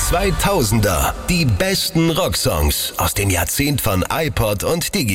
2000er. Die besten Rocksongs aus dem Jahrzehnt von iPod und Digi.